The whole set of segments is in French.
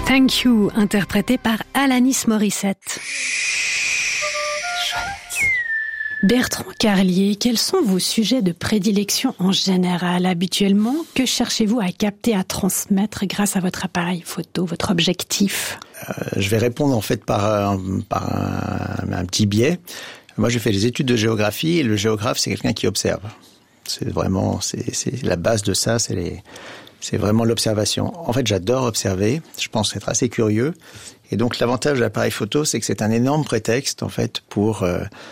Thank You, interprété par Alanis Morissette. Bertrand Carlier, quels sont vos sujets de prédilection en général habituellement? Que cherchez-vous à capter, à transmettre grâce à votre appareil photo, votre objectif? Je vais répondre en fait par un petit biais. Moi, j'ai fait des études de géographie et le géographe, c'est quelqu'un qui observe. C'est vraiment, c'est la base de ça, c'est vraiment l'observation. En fait, j'adore observer. Je pense être assez curieux. Et donc, l'avantage de l'appareil photo, c'est que c'est un énorme prétexte, en fait, pour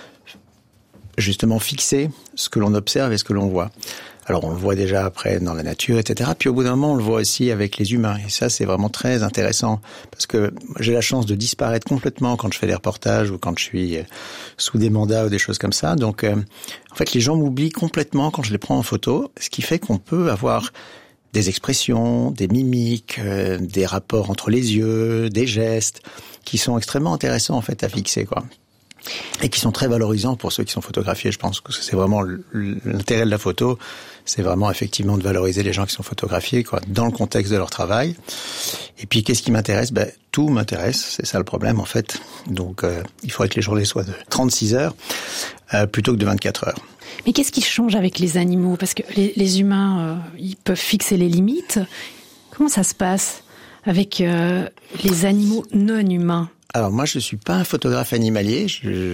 justement fixer ce que l'on observe et ce que l'on voit. Alors, on le voit déjà après dans la nature, etc. Puis, au bout d'un moment, on le voit aussi avec les humains. Et ça, c'est vraiment très intéressant. Parce que j'ai la chance de disparaître complètement quand je fais des reportages ou quand je suis sous des mandats ou des choses comme ça. Donc, en fait, les gens m'oublient complètement quand je les prends en photo. Ce qui fait qu'on peut avoir des expressions, des mimiques, des rapports entre les yeux, des gestes, qui sont extrêmement intéressants, en fait, à fixer, quoi. Et qui sont très valorisants pour ceux qui sont photographiés. Je pense que c'est vraiment l'intérêt de la photo, c'est vraiment effectivement de valoriser les gens qui sont photographiés, quoi, dans le contexte de leur travail. Et puis, qu'est-ce qui m'intéresse? Tout m'intéresse, c'est ça le problème, en fait. Donc, il faudrait que les journées soient de 36 heures plutôt que de 24 heures. Mais qu'est-ce qui change avec les animaux? Parce que les humains, ils peuvent fixer les limites. Comment ça se passe avec les animaux non humains? Alors moi, je suis pas un photographe animalier.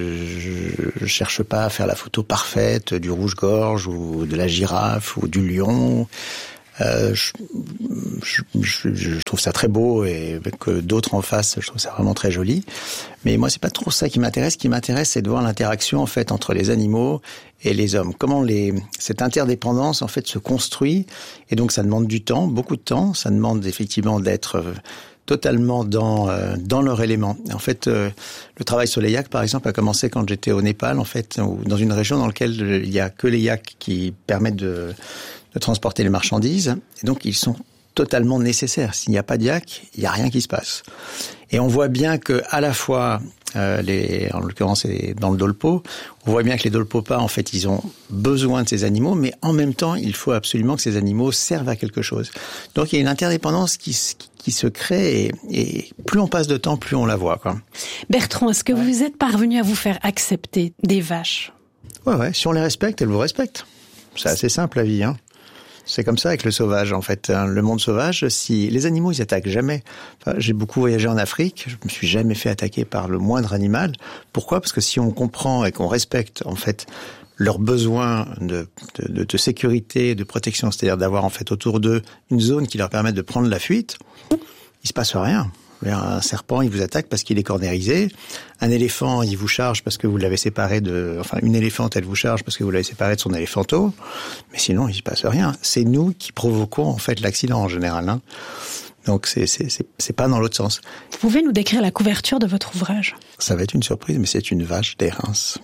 Je cherche pas à faire la photo parfaite du rouge-gorge ou de la girafe ou du lion. Je trouve ça très beau et que d'autres en fassent, je trouve ça vraiment très joli. Mais moi, c'est pas trop ça qui m'intéresse. Ce qui m'intéresse, c'est de voir l'interaction en fait entre les animaux et les hommes. Comment cette interdépendance en fait se construit. Et donc, ça demande du temps, beaucoup de temps. Ça demande effectivement d'être totalement dans leur élément. En fait, le travail sur les yaks, par exemple, a commencé quand j'étais au Népal, en fait, dans une région dans laquelle il y a que les yaks qui permettent de transporter les marchandises. Et donc, ils sont totalement nécessaires. S'il n'y a pas de yak, il n'y a rien qui se passe. Et on voit bien que, à la fois, en l'occurrence, dans le dolpo, on voit bien que les dolpopas, en fait, ils ont besoin de ces animaux, mais en même temps, il faut absolument que ces animaux servent à quelque chose. Donc, il y a une interdépendance qui se crée et plus on passe de temps, plus on la voit, quoi. Bertrand, est-ce que vous êtes parvenu à vous faire accepter des vaches? Ouais. Si on les respecte, elles vous respectent. C'est assez simple, la vie, hein. C'est comme ça avec le sauvage, en fait. Le monde sauvage, si les animaux, ils attaquent jamais. Enfin, j'ai beaucoup voyagé en Afrique. Je me suis jamais fait attaquer par le moindre animal. Pourquoi? Parce que si on comprend et qu'on respecte, en fait, leurs besoins de sécurité, de protection, c'est-à-dire d'avoir, en fait, autour d'eux une zone qui leur permette de prendre la fuite, il se passe rien. Un serpent, il vous attaque parce qu'il est cornérisé. Un éléphant, il vous charge parce que vous l'avez séparé une éléphante, elle vous charge parce que vous l'avez séparé de son éléphanteau. Mais sinon, il se passe rien. C'est nous qui provoquons, en fait, l'accident, en général, hein. Donc, c'est pas dans l'autre sens. Vous pouvez nous décrire la couverture de votre ouvrage? Ça va être une surprise, mais c'est une vache des Reims.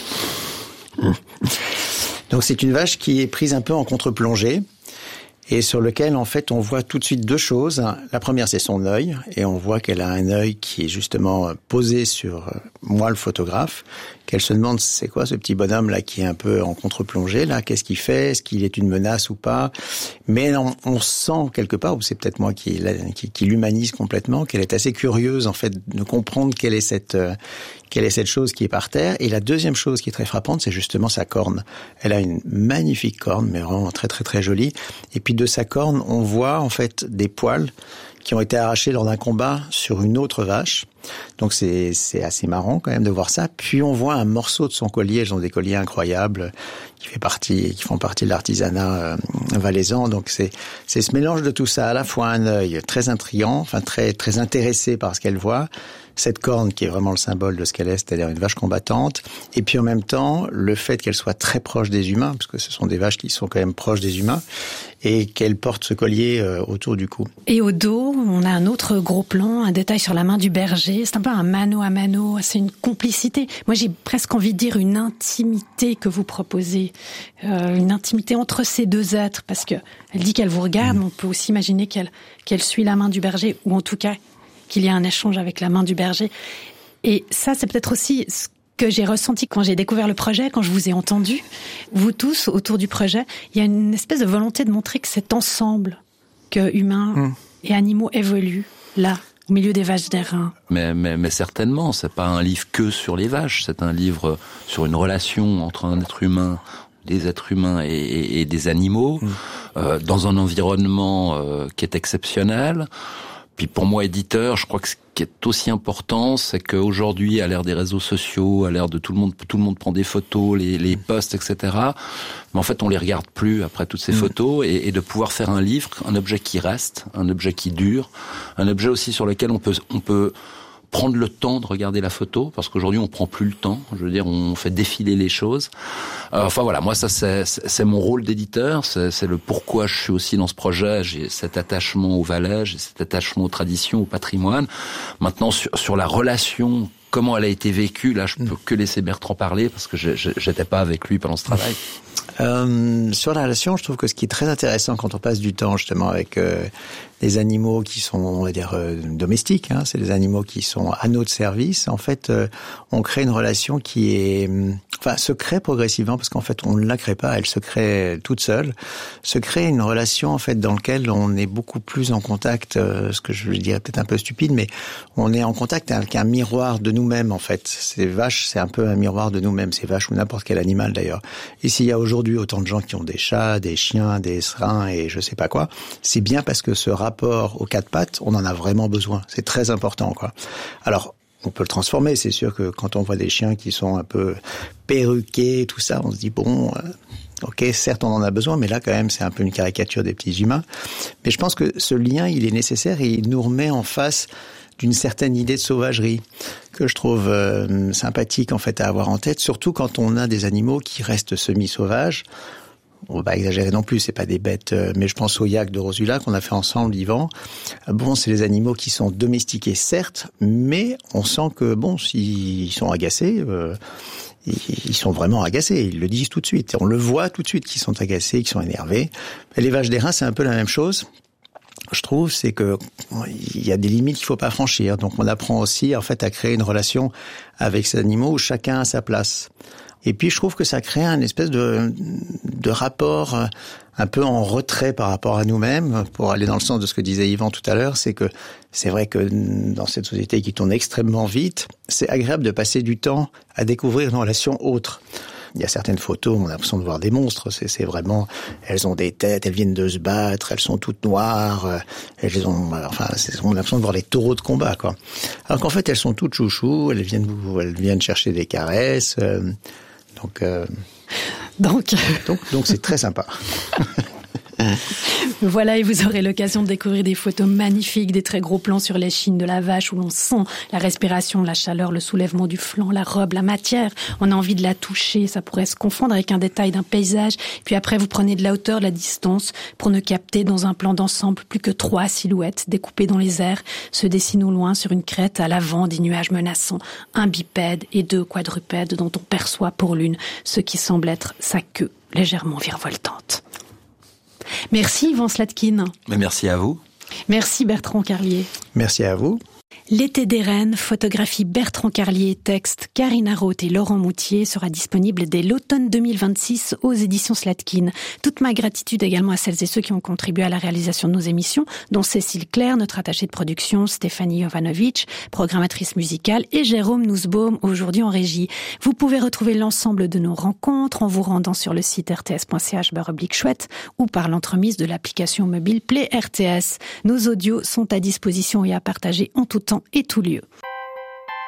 Donc, c'est une vache qui est prise un peu en contre-plongée. Et sur lequel, en fait, on voit tout de suite deux choses. La première, c'est son œil. Et on voit qu'elle a un œil qui est justement posé sur moi, le photographe. Qu'elle se demande, c'est quoi ce petit bonhomme-là qui est un peu en contre-plongée, là? Qu'est-ce qu'il fait? Est-ce qu'il est une menace ou pas? Mais on sent quelque part, ou c'est peut-être moi qui l'humanise complètement, qu'elle est assez curieuse, en fait, de comprendre quelle est cette chose qui est par terre. Et la deuxième chose qui est très frappante, c'est justement sa corne. Elle a une magnifique corne, mais vraiment très très très jolie. Et puis de sa corne, on voit en fait des poils qui ont été arrachés lors d'un combat sur une autre vache. Donc c'est assez marrant quand même de voir ça. Puis on voit un morceau de son collier, elles ont des colliers incroyables qui font partie de l'artisanat valaisan. Donc c'est ce mélange de tout ça, à la fois un œil très intriguant, enfin très très intéressé par ce qu'elle voit, cette corne qui est vraiment le symbole de ce qu'elle est, c'est-à-dire une vache combattante, et puis en même temps le fait qu'elle soit très proche des humains, parce que ce sont des vaches qui sont quand même proches des humains, et qu'elle porte ce collier autour du cou. Et au dos, on a un autre gros plan, un détail sur la main du berger. C'est un peu un mano à mano, c'est une complicité. Moi, j'ai presque envie de dire une intimité que vous proposez, une intimité entre ces deux êtres, parce que elle dit qu'elle vous regarde, mais on peut aussi imaginer qu'elle suit la main du berger, ou en tout cas qu'il y a un échange avec la main du berger. Et ça, c'est peut-être aussi ce que j'ai ressenti quand j'ai découvert le projet, quand je vous ai entendu, vous tous, autour du projet. Il y a une espèce de volonté de montrer que cet ensemble, que humains et animaux évoluent là. Au milieu des vaches d'airain. Mais certainement, c'est pas un livre que sur les vaches, c'est un livre sur une relation entre un être humain, des êtres humains et des animaux, dans un environnement qui est exceptionnel. Puis pour moi, éditeur, je crois que ce qui est aussi important, c'est qu'aujourd'hui, à l'ère des réseaux sociaux, à l'ère de tout le monde prend des photos, les posts, etc. Mais en fait, on les regarde plus après toutes ces photos, et de pouvoir faire un livre, un objet qui reste, un objet qui dure, un objet aussi sur lequel on peut prendre le temps de regarder la photo, parce qu'aujourd'hui on prend plus le temps. Je veux dire, on fait défiler les choses. Enfin voilà, moi ça c'est mon rôle d'éditeur, c'est le pourquoi je suis aussi dans ce projet. J'ai cet attachement aux valeurs, j'ai cet attachement aux traditions, au patrimoine. Maintenant sur la relation, comment elle a été vécue, là je peux que laisser Bertrand parler, parce que j'étais pas avec lui pendant ce travail. Sur la relation, je trouve que ce qui est très intéressant quand on passe du temps justement avec des animaux qui sont, on va dire, domestiques, c'est des animaux qui sont à notre service. En fait, on crée une relation qui est, se crée progressivement, parce qu'en fait, on ne la crée pas, elle se crée toute seule. Se crée une relation en fait dans laquelle on est beaucoup plus en contact, ce que je dirais peut-être un peu stupide, mais on est en contact avec un miroir de nous-mêmes en fait. Ces vaches, c'est un peu un miroir de nous-mêmes, ces vaches ou n'importe quel animal d'ailleurs. Et s'il y a aujourd'hui autant de gens qui ont des chats, des chiens, des serins et je sais pas quoi, c'est bien parce que ce rapport aux quatre pattes, on en a vraiment besoin. C'est très important, quoi. Alors, on peut le transformer. C'est sûr que quand on voit des chiens qui sont un peu perruqués, tout ça, on se dit bon, ok, certes on en a besoin, mais là quand même c'est un peu une caricature des petits humains. Mais je pense que ce lien, il est nécessaire et il nous remet en face d'une certaine idée de sauvagerie que je trouve sympathique en fait à avoir en tête, surtout quand on a des animaux qui restent semi-sauvages. On va pas exagérer non plus, c'est pas des bêtes, mais je pense au yak de Rosula qu'on a fait ensemble, Yvan. Bon, c'est des animaux qui sont domestiqués, certes, mais on sent que, bon, s'ils sont agacés, ils sont vraiment agacés, ils le disent tout de suite. On le voit tout de suite qu'ils sont agacés, qu'ils sont énervés. Et les vaches d'airain, c'est un peu la même chose. Je trouve, c'est que il y a des limites qu'il faut pas franchir. Donc on apprend aussi, en fait, à créer une relation avec ces animaux où chacun a sa place. Et puis je trouve que ça crée un espèce de rapport un peu en retrait par rapport à nous-mêmes, pour aller dans le sens de ce que disait Yvan tout à l'heure, c'est que c'est vrai que dans cette société qui tourne extrêmement vite, c'est agréable de passer du temps à découvrir une relation autre. Il y a certaines photos, on a l'impression de voir des monstres, c'est vraiment, elles ont des têtes, elles viennent de se battre, elles sont toutes noires, on a l'impression de voir les taureaux de combat, quoi. Alors qu'en fait, elles sont toutes chouchous, elles viennent chercher des caresses, donc c'est très sympa. Voilà, et vous aurez l'occasion de découvrir des photos magnifiques, des très gros plans sur l'échine de la vache où l'on sent la respiration, la chaleur, le soulèvement du flanc, la robe, la matière. On a envie de la toucher, ça pourrait se confondre avec un détail d'un paysage. Puis après, vous prenez de la hauteur, de la distance pour ne capter dans un plan d'ensemble plus que 3 silhouettes découpées dans les airs, se dessinent au loin sur une crête à l'avant des nuages menaçants. Un bipède et 2 quadrupèdes dont on perçoit pour l'une ce qui semble être sa queue légèrement virevoltante. Merci Yvan Slatkin. Mais merci à vous. Merci Bertrand Carlier. Merci à vous. L'été des rennes, photographie Bertrand Carlier, texte Karina Roth et Laurent Moutier, sera disponible dès l'automne 2026 aux éditions Slatkin. Toute ma gratitude également à celles et ceux qui ont contribué à la réalisation de nos émissions, dont Cécile Claire, notre attachée de production, Stéphanie Jovanovic, programmatrice musicale, et Jérôme Nussbaum, aujourd'hui en régie. Vous pouvez retrouver l'ensemble de nos rencontres en vous rendant sur le site rts.ch/chouette ou par l'entremise de l'application mobile Play RTS. Nos audios sont à disposition et à partager en tout temps et tout lieu.